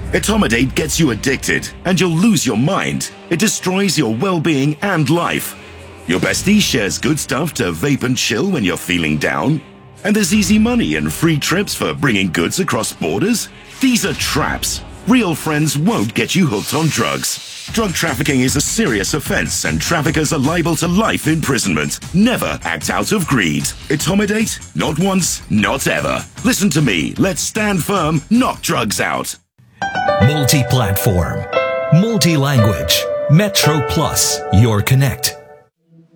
Etomidate gets you addicted, and you'll lose your mind. It destroys your well-being and life. Your bestie shares good stuff to vape and chill when you're feeling down. And there's easy money and free trips for bringing goods across borders. These are traps. Real friends won't get you hooked on drugs. Drug trafficking is a serious offense, and traffickers are liable to life imprisonment. Never act out of greed. Etomidate? Not once, not ever. Listen to me. Let's stand firm, knock drugs out. Multi-platform, multi-language, Metro Plus, your connect.